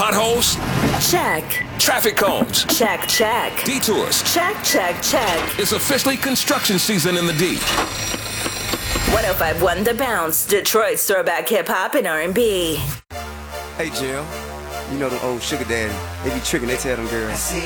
Potholes? Check. Traffic cones? Check, check. Detours? Check, check, check. It's officially construction season in the D. 105.1 The Bounce, Detroit's throwback hip-hop and R&B. Hey, Jill. You know the old sugar daddy. They be tricking, they tell them girls.